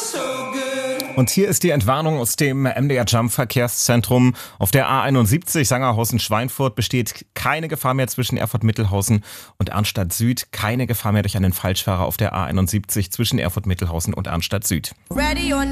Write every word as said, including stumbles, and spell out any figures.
Und hier ist die Entwarnung aus dem M D R Jump Verkehrszentrum. Auf der A einundsiebzig Sangerhausen-Schweinfurt besteht keine Gefahr mehr zwischen Erfurt-Mittelhausen und Arnstadt Süd. Keine Gefahr mehr durch einen Falschfahrer auf der A einundsiebzig zwischen Erfurt-Mittelhausen und Arnstadt Süd.